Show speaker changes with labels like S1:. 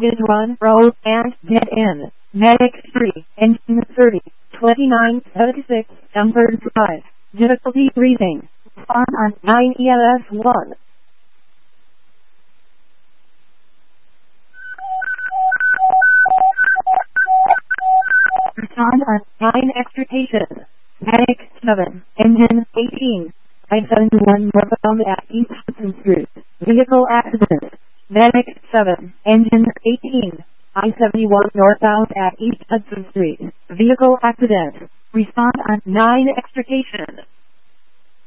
S1: did run, roll, and dead end. Medic 3, engine 30, 2976, numbered drive. Difficulty breathing. Spawn on 9 ELS 1. Respond on 9 extrication. Medic 7, engine 18. I-71 northbound at East Hudson Street. Vehicle accident. Medic 7, engine 18. I-71 northbound at East Hudson Street. Vehicle accident. Respond on 9 extrication.